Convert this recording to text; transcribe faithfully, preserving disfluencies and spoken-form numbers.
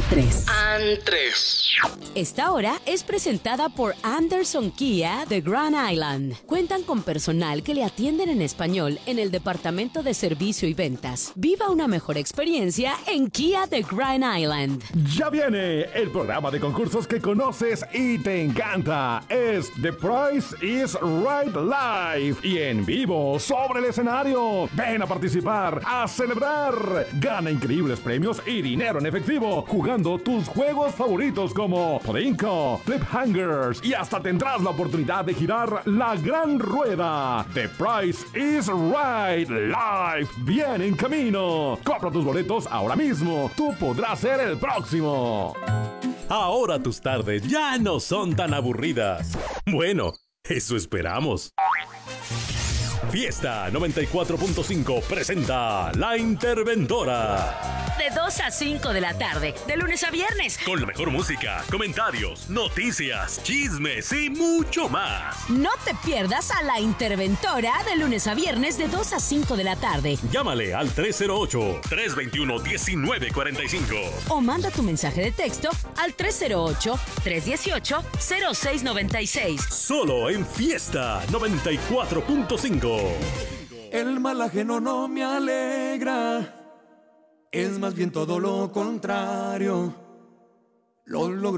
Antres. Antres. Esta hora es presentada por Anderson Kia de Grand Island. Cuentan con personal que le atienden en español en el departamento de servicio y ventas. Viva una mejor experiencia en Kia de Grand Island. Ya viene el programa de concursos que conoces y te encanta. Es The Price is Right Live y en vivo sobre el escenario. Ven a participar, a celebrar. Gana increíbles premios y dinero en efectivo jugando tus juegos favoritos como Podenco, Flip Hangers y hasta tendrás la oportunidad de girar la gran rueda. The Price is Right Live. Bien en camino. Compra tus boletos ahora mismo. Tú podrás ser el próximo. Ahora tus tardes ya no son tan aburridas. Bueno, eso esperamos. Fiesta noventa y cuatro punto cinco presenta La Interventora. De dos a cinco de la tarde, de lunes a viernes. Con la mejor música, comentarios, noticias, chismes y mucho más. No te pierdas a La Interventora de lunes a viernes de dos a cinco de la tarde. Llámale al tres cero ocho, tres dos uno, uno nueve cuatro cinco. O manda tu mensaje de texto al tres cero ocho, tres uno ocho, cero seis nueve seis. Solo en Fiesta noventa y cuatro punto cinco. El mal ajeno no me alegra, es más bien todo lo contrario. Los logros